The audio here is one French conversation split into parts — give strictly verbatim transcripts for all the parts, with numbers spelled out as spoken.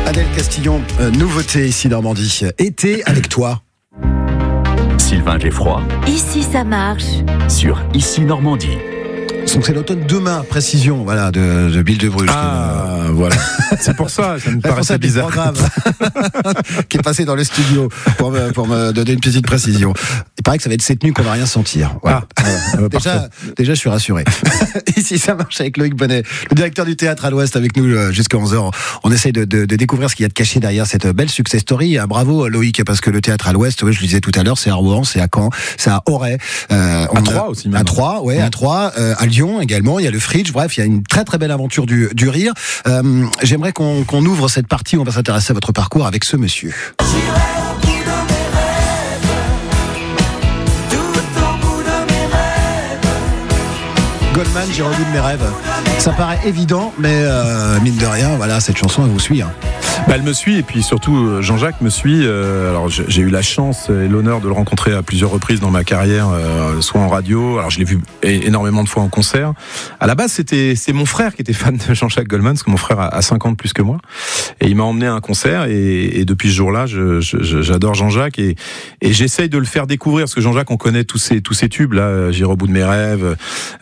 Adèle Castillon, euh, nouveauté ici Normandie. Été avec toi. Sylvain Geffroy. Ici ça marche. Sur Ici Normandie. Donc c'est l'automne demain, précision, voilà, de, de Bill de Bruges. Ah, qui, voilà. C'est pour ça, ça me paraissait bizarre. qui est passé dans le studio pour me, pour me donner une petite précision. Il paraît que ça va être cette nuit qu'on va rien sentir. Voilà. Ah, voilà. déjà, déjà, je suis rassuré. Ici, ça marche avec Loïc Bonnet, le directeur du théâtre à l'Ouest, avec nous jusqu'à onze heures. On essaye de, de, de découvrir ce qu'il y a de caché derrière cette belle success story. Bravo Loïc, parce que le théâtre à l'Ouest, ouais, je le disais tout à l'heure, c'est à Rouen, c'est à Caen, c'est à Auray. Euh, à Troyes aussi, même. À Troyes, ouais, mmh. à Troyes, euh, à Lyon également. Il y a le Fridge. Bref, il y a une très très belle aventure du, du rire. Euh, j'aimerais qu'on, qu'on ouvre cette partie où on va s'intéresser à votre parcours avec ce monsieur. Goldman, j'irai au bout de mes rêves. Ça paraît évident, mais euh, mine de rien, voilà, cette chanson, elle vous suit. Hein. Bah, elle me suit, et puis surtout Jean-Jacques me suit. Euh, alors j'ai eu la chance et l'honneur de le rencontrer à plusieurs reprises dans ma carrière, euh, soit en radio. Alors je l'ai vu énormément de fois en concert. À la base, c'était c'est mon frère qui était fan de Jean-Jacques Goldman, parce que mon frère a, a cinq ans de plus que moi, et il m'a emmené à un concert. Et, et depuis ce jour-là, je, je, j'adore Jean-Jacques, et, et j'essaye de le faire découvrir, parce que Jean-Jacques, on connaît tous ces tous ces tubes là, J'irai au bout de mes rêves.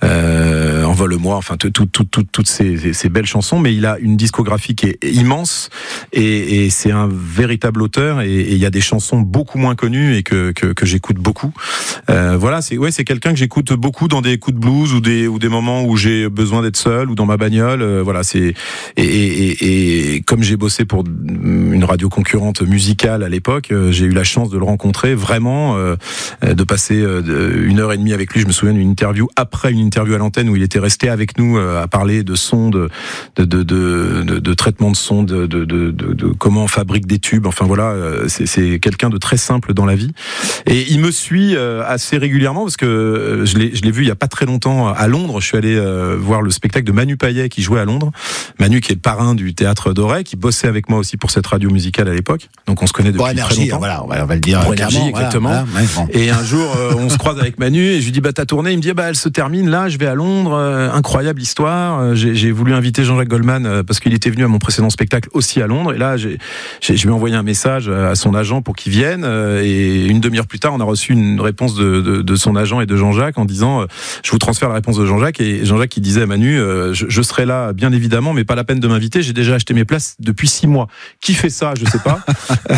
Euh, Envole-moi, enfin tout, tout, tout, tout, toutes ces, ces belles chansons, mais il a une discographie qui est immense, et, et c'est un véritable auteur, et il y a des chansons beaucoup moins connues et que, que, que j'écoute beaucoup. Euh, voilà, c'est ouais, c'est quelqu'un que j'écoute beaucoup dans des coups de blues ou des ou des moments où j'ai besoin d'être seul ou dans ma bagnole. Euh, voilà, c'est et, et, et, et comme j'ai bossé pour une radio concurrente musicale à l'époque, euh, j'ai eu la chance de le rencontrer vraiment, euh, de passer euh, une heure et demie avec lui. Je me souviens d'une interview après une interview à l'antenne où il était resté avec nous euh, à parler de son, de de de de, de, de traitement de son, de, de de de de comment on fabrique des tubes. Enfin voilà, euh, c'est c'est quelqu'un de très simple dans la vie, et il me suit euh, assez régulièrement, parce que euh, je l'ai je l'ai vu il y a pas très longtemps à Londres. Je suis allé euh, voir le spectacle de Manu Payet qui jouait à Londres. Manu qui est le parrain du théâtre d'Auray, qui bossait avec moi aussi pour cette radio musicale à l'époque. Donc on se connaît depuis bon, énergie, très longtemps. Voilà, on va, on va le dire. Pour énergie, exactement. Voilà, voilà, ouais, bon. Et un jour, euh, on se croise avec Manu et je lui dis bah ta tournée, il me dit bah elle se termine là, je vais à Londres. Euh, incroyable histoire. Euh, j'ai, j'ai voulu inviter Jean-Jacques Goldman euh, parce qu'il était venu à mon précédent spectacle aussi à Londres. Et là, j'ai, j'ai, je lui ai envoyé un message à son agent pour qu'il vienne. Euh, et une demi-heure plus tard, on a reçu une réponse de, de, de son agent et de Jean-Jacques en disant euh, je vous transfère la réponse de Jean-Jacques. Et Jean-Jacques qui disait à Manu euh, je, je serai là bien évidemment, mais pas la peine de m'inviter. J'ai déjà acheté mes places depuis six mois. Qui fait ça? Je sais pas.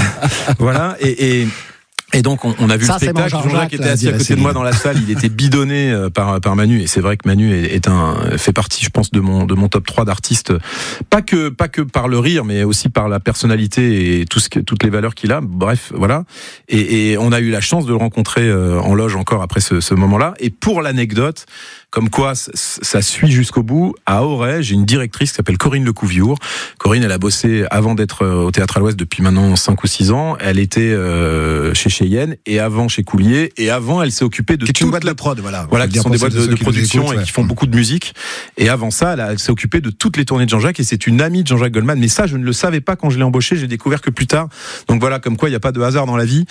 Voilà. Et, et Et donc on, on a vu ça, le spectacle. Jean-Jacques était assis à côté de moi dans la salle. Il était bidonné par par Manu, et c'est vrai que Manu est, est un fait partie, je pense, de mon de mon top trois d'artistes. Pas que pas que par le rire, mais aussi par la personnalité et tout ce que toutes les valeurs qu'il a. Bref, voilà. Et, et on a eu la chance de le rencontrer en loge encore après ce, ce moment-là. Et pour l'anecdote, comme quoi ça suit jusqu'au bout, à Auray, j'ai une directrice qui s'appelle Corinne Lecouviour. Corinne, elle a bossé avant d'être au Théâtre à l'Ouest depuis maintenant cinq ou six ans. Elle était euh, chez Cheyenne, et avant chez Coulier, et avant elle s'est occupée de toute une boîte de prod, voilà. Voilà, qui sont des boîtes de, de production écoutent, et ouais. qui font beaucoup de musique. Et avant ça, elle, a, elle s'est occupée de toutes les tournées de Jean-Jacques, et c'est une amie de Jean-Jacques Goldman. Mais ça, je ne le savais pas quand je l'ai embauché. J'ai découvert que plus tard. Donc voilà, comme quoi il n'y a pas de hasard dans la vie.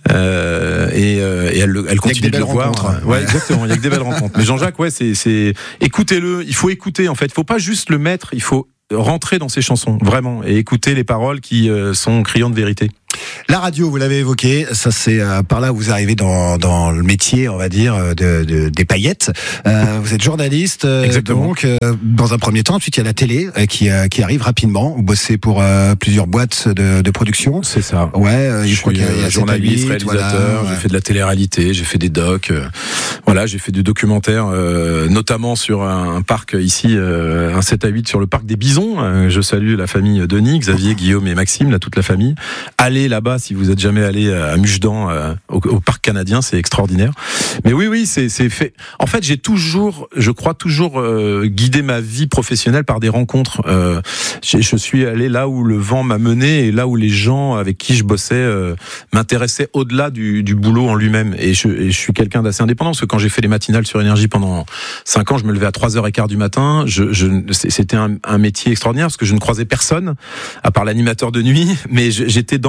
Euh, et, euh, et elle, elle continue de le voir. Hein. Ouais, ouais, exactement. Il y a que des belles rencontres. Mais Jean-Jacques, ouais, c'est, c'est écoutez-le. Il faut écouter. En fait, il faut pas juste le mettre. Il faut rentrer dans ses chansons, vraiment, et écouter les paroles qui euh, sont criantes de vérité. La radio, vous l'avez évoqué, ça c'est euh, par là où vous arrivez dans dans le métier, on va dire, de, de des paillettes. Euh, vous êtes journaliste, euh, donc euh, dans un premier temps. Ensuite, il y a la télé euh, qui euh, qui arrive rapidement. Vous bossez pour euh, plusieurs boîtes de, de production. C'est ça. Ouais, euh, je suis euh, journaliste, réalisateur. Voilà, j'ai ouais. fait de la télé-réalité, j'ai fait des docs. Euh, voilà, j'ai fait du documentaire, euh, notamment sur un, un parc ici, euh, un sept à huit sur le parc des Bisons. Euh, je salue la famille Denis, Xavier, Guillaume et Maxime, là toute la famille. Allez là-bas si vous êtes jamais allé à Mugedan, euh, au, au parc canadien, c'est extraordinaire. Mais oui, oui, c'est, c'est fait. En fait, j'ai toujours, je crois toujours euh, guidé ma vie professionnelle par des rencontres. Euh, je suis allé là où le vent m'a mené et là où les gens avec qui je bossais euh, m'intéressaient au-delà du, du boulot en lui-même. Et je, et je suis quelqu'un d'assez indépendant, parce que quand j'ai fait les matinales sur Énergie pendant cinq ans, je me levais à trois heures quinze du matin. Je, je, c'était un, un métier extraordinaire parce que je ne croisais personne à part l'animateur de nuit, mais j'étais dans ma bulle.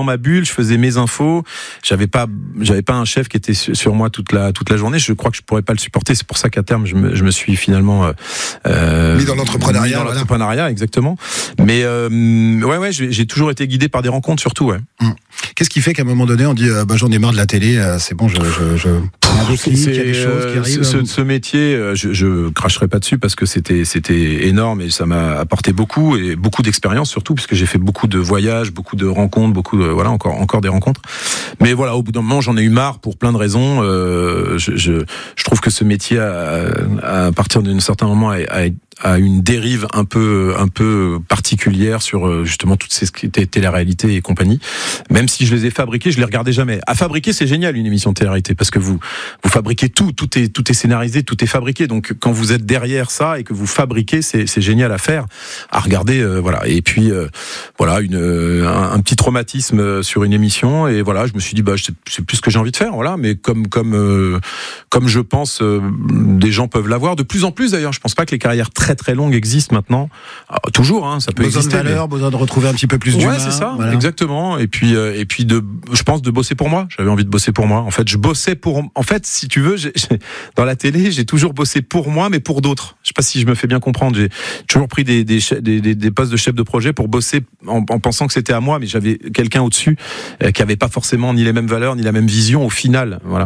bulle, je faisais mes infos. J'avais pas, j'avais pas un chef qui était sur moi toute la toute la journée. Je crois que je pourrais pas le supporter. C'est pour ça qu'à terme, je me, je me suis finalement euh, mis dans l'entrepreneuriat. Mis dans voilà. l'entrepreneuriat, exactement. Mais euh, ouais, ouais, j'ai, j'ai toujours été guidé par des rencontres, surtout. Ouais. Hum. Qu'est-ce qui fait qu'à un moment donné, on dit euh, bah, j'en ai marre de la télé, euh, c'est bon, je, je, je... C'est, il y a des choses qui arrivent. Ce, ce métier, je, je cracherai pas dessus parce que c'était c'était énorme et ça m'a apporté beaucoup et beaucoup d'expérience surtout puisque j'ai fait beaucoup de voyages, beaucoup de rencontres, beaucoup de voilà encore encore des rencontres. Mais voilà, au bout d'un moment, j'en ai eu marre pour plein de raisons. Euh, je, je je trouve que ce métier, à, à partir d'un certain moment, a, a à une dérive un peu un peu particulière sur justement toutes ces télé-réalités et compagnie. Même si je les ai fabriquées, je les regardais jamais. À fabriquer, c'est génial une émission de télé-réalité parce que vous vous fabriquez tout, tout est tout est scénarisé, tout est fabriqué. Donc quand vous êtes derrière ça et que vous fabriquez, c'est c'est génial à faire, à regarder. Euh, voilà. Et puis euh, voilà une un, un petit traumatisme sur une émission et voilà, je me suis dit bah c'est, c'est plus ce que j'ai envie de faire. Voilà. Mais comme comme euh, comme je pense euh, des gens peuvent l'avoir de plus en plus d'ailleurs. Je pense pas que les carrières très très longue existe maintenant. Alors, toujours, hein, ça peut besoin exister. Besoin de valeur, mais... besoin de retrouver un petit peu plus ouais, d'humain. Ouais, c'est ça, voilà. Exactement. Et puis, euh, et puis de, je pense de bosser pour moi. J'avais envie de bosser pour moi. En fait, je bossais pour. En fait, si tu veux, j'ai, j'ai, dans la télé, j'ai toujours bossé pour moi, mais pour d'autres. Je sais pas si je me fais bien comprendre. J'ai toujours pris des des, des, des, des postes de chef de projet pour bosser en, en pensant que c'était à moi, mais j'avais quelqu'un au-dessus euh, qui avait pas forcément ni les mêmes valeurs ni la même vision au final. Voilà.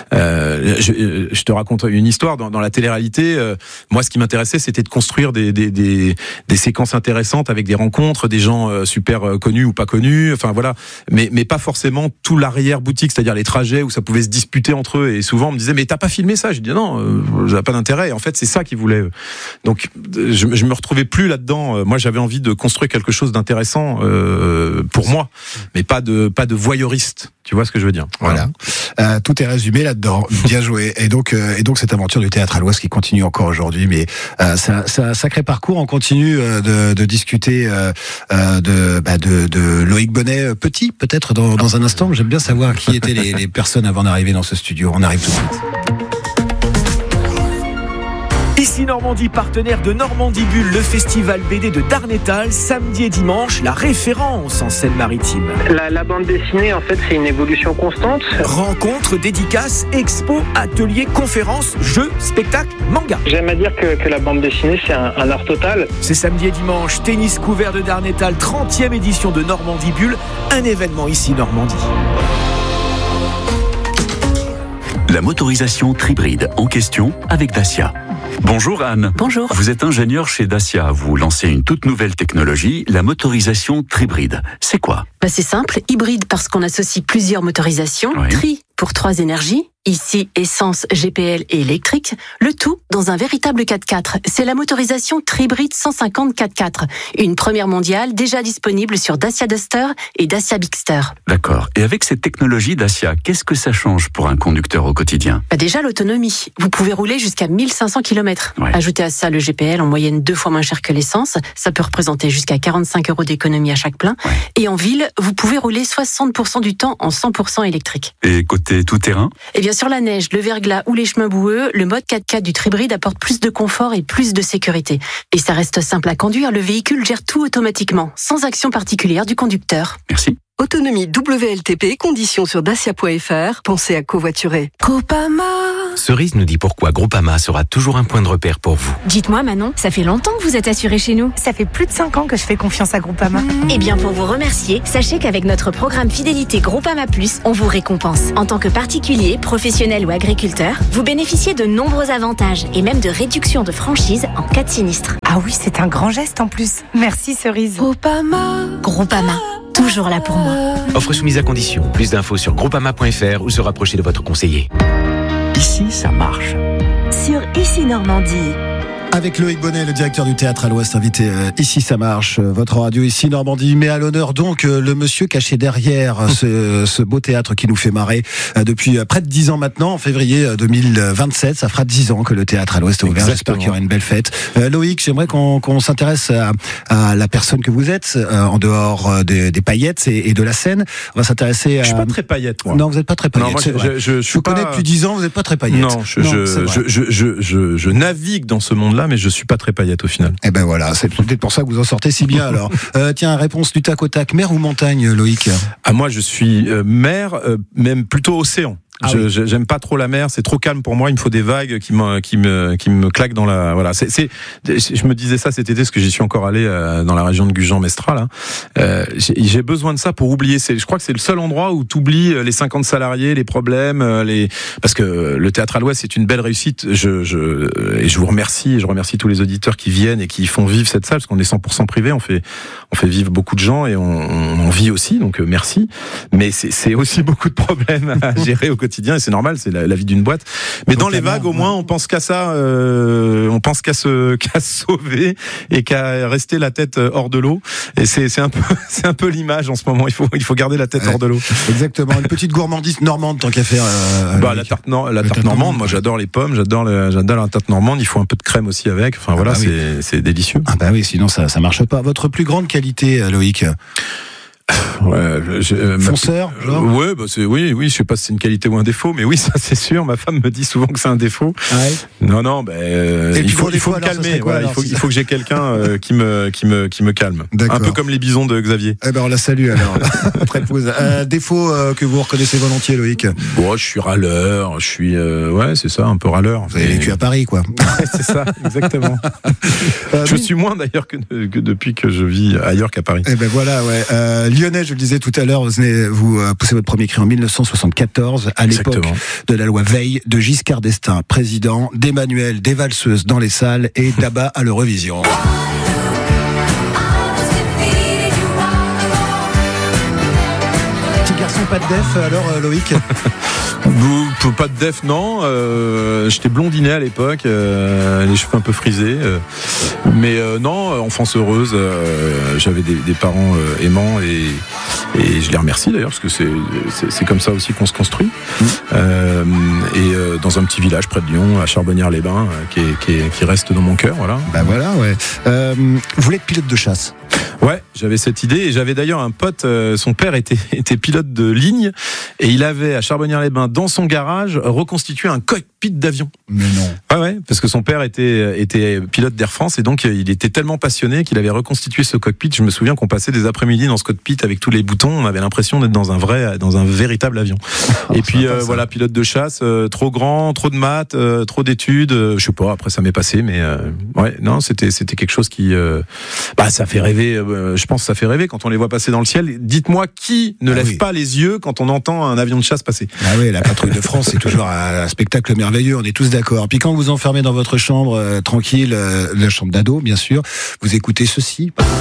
Euh, je, je te raconte une histoire dans, dans la télé-réalité. Euh, moi, ce qui m'intéressait, c'était de construire des, des Des, des séquences intéressantes avec des rencontres, des gens euh, super euh, connus ou pas connus, enfin voilà, mais mais pas forcément tout l'arrière boutique, c'est-à-dire les trajets où ça pouvait se disputer entre eux. Et souvent on me disait mais t'as pas filmé ça? Je dis non, euh, j'avais pas d'intérêt. Et en fait c'est ça qu'ils voulaient. Donc je, je me retrouvais plus là-dedans. Moi j'avais envie de construire quelque chose d'intéressant euh, pour moi, mais pas de pas de voyeuriste. Tu vois ce que je veux dire? Voilà. voilà. Euh, tout est résumé là-dedans. Bien joué. Et donc, euh, et donc cette aventure du théâtre à l'Ouest qui continue encore aujourd'hui. Mais euh, c'est, c'est un sacré parcours. On continue euh, de, de discuter euh, de, bah de, de Loïc Bonnet petit, peut-être dans, dans un instant. J'aime bien savoir qui étaient les, les personnes avant d'arriver dans ce studio. On arrive tout de suite. Ici Normandie, partenaire de Normandie Bulle, le festival B D de Darnétal, samedi et dimanche, la référence en Seine-Maritime. La, la bande dessinée, en fait, c'est une évolution constante. Rencontres, dédicaces, expos, ateliers, conférences, jeux, spectacles, mangas. J'aime à dire que, que la bande dessinée, c'est un, un art total. C'est samedi et dimanche, tennis couvert de Darnétal, trentième édition de Normandie Bulle, un événement ici Normandie. La motorisation Tribride en question avec Dacia. Bonjour Anne. Bonjour. Vous êtes ingénieur chez Dacia. Vous lancez une toute nouvelle technologie, la motorisation Tribride. C'est quoi? Bah c'est simple, hybride parce qu'on associe plusieurs motorisations, oui. Tri pour trois énergies, ici essence, G P L et électrique, le tout dans un véritable quatre-quatre. C'est la motorisation Tribride cent cinquante quatre-quatre, une première mondiale déjà disponible sur Dacia Duster et Dacia Bigster. D'accord. Et avec cette technologie Dacia, qu'est-ce que ça change pour un conducteur au quotidien? Bah déjà l'autonomie. Vous pouvez rouler jusqu'à mille cinq cents kilomètres. Ouais. Ajoutez à ça le G P L en moyenne deux fois moins cher que l'essence. Ça peut représenter jusqu'à quarante-cinq euros d'économie à chaque plein. Ouais. Et en ville, vous pouvez rouler soixante pour cent du temps en cent pour cent électrique. Et côté tout-terrain? Eh bien sur la neige, le verglas ou les chemins boueux, le mode quatre-quatre du Tribride apporte plus de confort et plus de sécurité. Et ça reste simple à conduire, le véhicule gère tout automatiquement, sans action particulière du conducteur. Merci. Autonomie W L T P, conditions sur dacia point f r. Pensez à covoiturer. Groupama. Cerise nous dit pourquoi Groupama sera toujours un point de repère pour vous. Dites-moi Manon, ça fait longtemps que vous êtes assurée chez nous. Ça fait plus de cinq ans que je fais confiance à Groupama. Mmh. Eh bien pour vous remercier, sachez qu'avec notre programme fidélité Groupama Plus, on vous récompense. En tant que particulier, professionnel ou agriculteur, vous bénéficiez de nombreux avantages et même de réductions de franchise en cas de sinistre. Ah oui, c'est un grand geste en plus. Merci Cerise. Groupama. Groupama. Toujours là pour moi. Offre soumise à condition. Plus d'infos sur groupama point f r ou se rapprocher de votre conseiller. Ici, ça marche. Sur Ici Normandie. Avec Loïc Bonnet, le directeur du théâtre à l'Ouest, invité euh, Ici ça marche, euh, votre radio Ici Normandie, met à l'honneur donc euh, le monsieur caché derrière euh, ce, ce beau théâtre qui nous fait marrer euh, depuis euh, près de dix ans maintenant, en février euh, deux mille vingt-sept, ça fera dix ans que le théâtre à l'Ouest est ouvert. Exactement. J'espère qu'il y aura une belle fête. Euh, Loïc, j'aimerais qu'on, qu'on s'intéresse à, à la personne que vous êtes, euh, en dehors euh, des, des paillettes et, et de la scène. On va s'intéresser à... Je suis pas très paillette, moi. Non, vous n'êtes pas très paillette. Non, moi, je, je, je, je, je vous pas... connais depuis dix ans, vous n'êtes pas très paillette. Non, je, non je, je, je, je, je navigue dans ce monde-là monde-là, mais je suis pas très paillette au final. Eh ben voilà, c'est peut-être pour ça que vous en sortez si bien alors. Euh, tiens, réponse du tac au tac, mer ou montagne, Loïc? Ah, moi, je suis euh, mer, euh, même plutôt océan. Ah je, oui. je, j'aime pas trop la mer, c'est trop calme pour moi. Il me faut des vagues qui me qui me qui me claquent dans la voilà. C'est, c'est je me disais ça cet été parce que j'y suis encore allé euh, dans la région de Gujan-Mestras là. Euh, j'ai, j'ai besoin de ça pour oublier. C'est, je crois que c'est le seul endroit où tu oublies les cinquante salariés, les problèmes, les parce que le théâtre à l'Ouest c'est une belle réussite. Je je et je vous remercie. Et je remercie tous les auditeurs qui viennent et qui font vivre cette salle parce qu'on est cent pour cent privé. On fait on fait vivre beaucoup de gens et on, on en vit aussi. Donc euh, merci. Mais c'est, c'est aussi beaucoup de problèmes à gérer au quotidien et c'est normal, c'est la, la vie d'une boîte. Mais donc dans les vagues, au moins, on pense qu'à ça, euh, on pense qu'à se, qu'à se sauver et qu'à rester la tête hors de l'eau. Et c'est, c'est un peu, c'est un peu l'image en ce moment. Il faut, il faut garder la tête ouais, hors de l'eau. Exactement. Une petite gourmandise normande tant qu'à faire. Euh, bah la tarte, nor- la tarte normande. normande. Moi, j'adore les pommes, j'adore, le, j'adore la tarte normande. Il faut un peu de crème aussi avec. Enfin ah voilà, bah oui. c'est, c'est délicieux. Ah bah oui, sinon ça, ça marche pas. Votre plus grande qualité, Loïc? Ouais, j'ai, euh, fonceur, ma... genre ouais, bah c'est oui, oui. Je sais pas si c'est une qualité ou un défaut, mais oui, ça c'est sûr. Ma femme me dit souvent que c'est un défaut. Ouais. Non, non, ben euh, il faut, il faut me calmer. Quoi, voilà, il faut, il faut que j'ai quelqu'un euh, qui me, qui me, qui me calme. D'accord. Un peu comme les bisons de Xavier. Eh ben on la salue alors. Très épouse. Euh, défaut euh, que vous reconnaissez volontiers, Loïc? Bon, je suis râleur. Je suis, euh, ouais, c'est ça, un peu râleur. Vous avez vécu à Paris, quoi. Ouais, c'est ça, exactement. euh, je oui. suis moins d'ailleurs que, que depuis que je vis ailleurs qu'à Paris. Eh ben voilà, ouais. Euh, Lyonnais, je le disais tout à l'heure, vous, venez, vous euh, poussez votre premier cri en dix-neuf cent soixante-quatorze, à l'époque Exactement. de la loi Veil, de Giscard d'Estaing, président, d'Emmanuel, des valseuses dans les salles et d'Abba à l'Eurovision. Petit garçon, pas de def, alors euh, Loïc? Pas de def, non. Euh, j'étais blondinet à l'époque, euh, les cheveux un peu frisés. Euh, mais euh, non, enfance heureuse. Euh, j'avais des, des parents euh, aimants et, et je les remercie d'ailleurs parce que c'est, c'est, c'est comme ça aussi qu'on se construit. Mmh. Euh, et euh, dans un petit village près de Lyon, à Charbonnières-les-Bains, euh, qui, est, qui, est, qui reste dans mon cœur. Voilà. Bah voilà, ouais. Euh, vous voulez être pilote de chasse? Ouais, j'avais cette idée et j'avais d'ailleurs un pote, euh, son père était, était pilote de ligne et il avait à Charbonnières-les-Bains dans son garage reconstitué un cockpit d'avion. Mais non. Ah ouais, parce que son père était, était pilote d'Air France et donc il était tellement passionné qu'il avait reconstitué ce cockpit. Je me souviens qu'on passait des après-midi dans ce cockpit avec tous les boutons, on avait l'impression d'être dans un vrai, dans un véritable avion. Oh, et puis euh, voilà, pilote de chasse, euh, trop grand, trop de maths, euh, trop d'études, euh, je sais pas. Après ça m'est passé, mais euh, ouais, non, c'était c'était quelque chose qui, euh, bah ça fait rêver. Euh, je pense que ça fait rêver quand on les voit passer dans le ciel. Dites-moi qui ne ah lève oui. pas les yeux quand on entend un avion de chasse passer. Ah oui, la patrouille de France, c'est toujours un spectacle merveilleux. On est tous d'accord. Puis quand vous vous enfermez dans votre chambre euh, tranquille, euh, la chambre d'ado, bien sûr, vous écoutez ceci.